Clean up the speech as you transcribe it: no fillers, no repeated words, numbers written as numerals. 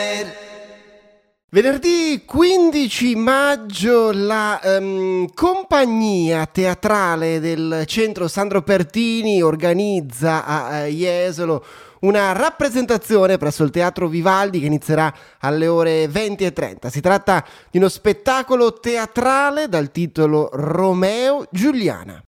Venerdì 15 maggio la compagnia teatrale del centro Sandro Pertini organizza a Jesolo una rappresentazione presso il Teatro Vivaldi che inizierà alle ore 20:30. Si tratta di uno spettacolo teatrale dal titolo Romeo Giuliana.